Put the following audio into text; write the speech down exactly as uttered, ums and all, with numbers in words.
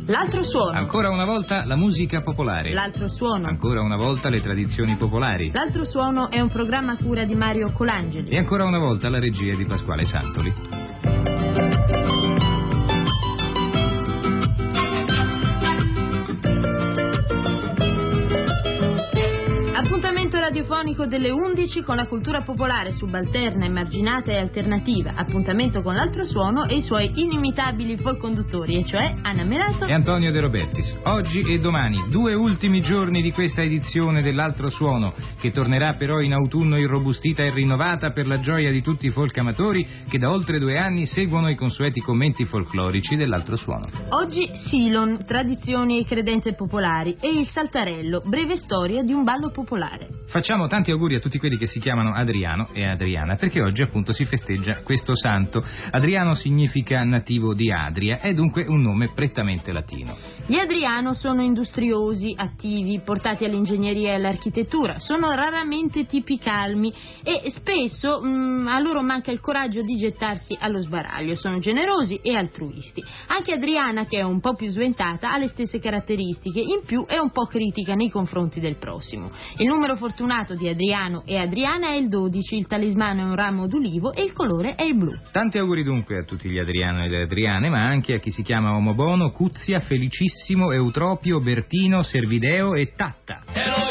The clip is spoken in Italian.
L'altro suono. Ancora una volta la musica popolare. L'altro suono. Ancora una volta le tradizioni popolari. L'altro suono è un programma a cura di Mario Colangeli. E ancora una volta la regia di Pasquale Santoli. Appuntamento radiofonico delle undici con la cultura popolare subalterna, emarginata e alternativa. Appuntamento con l'altro suono e i suoi inimitabili folconduttori, e cioè Anna Merato e Antonio De Robertis. Oggi e domani, due ultimi giorni di questa edizione dell'altro suono, che tornerà però in autunno irrobustita e rinnovata per la gioia di tutti i folk amatori che da oltre due anni seguono i consueti commenti folclorici dell'altro suono. Oggi Silon, tradizioni e credenze popolari, e il Saltarello, breve storia di un ballo popolare. Facciamo tanti auguri a tutti quelli che si chiamano Adriano e Adriana, perché oggi appunto si festeggia questo santo. Adriano significa nativo di Adria, è dunque un nome prettamente latino. Gli Adriano sono industriosi, attivi, portati all'ingegneria e all'architettura, sono raramente tipi calmi e spesso mh, a loro manca il coraggio di gettarsi allo sbaraglio, sono generosi e altruisti. Anche Adriana, che è un po' più sventata, ha le stesse caratteristiche, in più è un po' critica nei confronti del prossimo. Il numero fortunato di Adriano e Adriana è il dodici, il talismano è un ramo d'ulivo e il colore è il blu. Tanti auguri dunque a tutti gli Adriano e le Adriane, ma anche a chi si chiama Omobono, Cuzia, Felicissimo, Eutropio, Bertino, Servideo e Tatta.